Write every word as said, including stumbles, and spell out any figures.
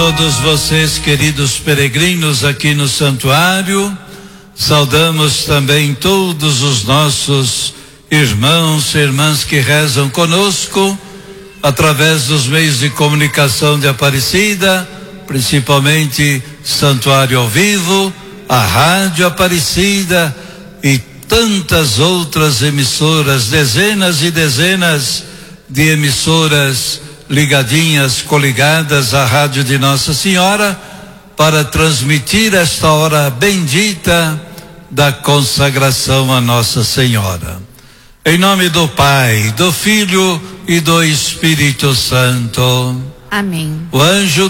Todos vocês, queridos peregrinos aqui no santuário, saudamos também todos os nossos irmãos e irmãs que rezam conosco através dos meios de comunicação de Aparecida, principalmente Santuário ao Vivo, a Rádio Aparecida e tantas outras emissoras, dezenas e dezenas de emissoras ligadinhas, coligadas à Rádio de Nossa Senhora, para transmitir esta hora bendita da consagração a Nossa Senhora. Em nome do Pai, do Filho e do Espírito Santo. Amém. O anjo